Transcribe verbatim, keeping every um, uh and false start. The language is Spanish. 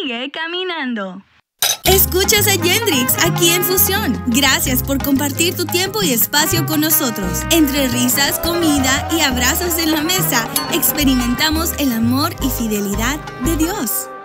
sigue caminando. Escuchas a Yendrix aquí en Fusión. Gracias por compartir tu tiempo y espacio con nosotros. Entre risas, comida y abrazos en la mesa, experimentamos el amor y fidelidad de Dios.